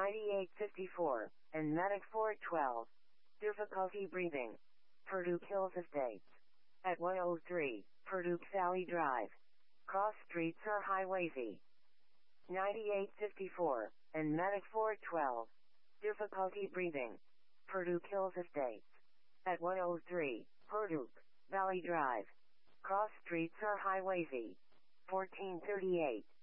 9854, and Medic 412. Difficulty breathing. Purdue Hills Estates. At 103, Purdue Valley Drive. Cross streets or highway Z. 9854, and Medic 412. Difficulty breathing. Purdue Hills Estates. At 103, Purdue Valley Drive. Cross streets or highway Z. 1438.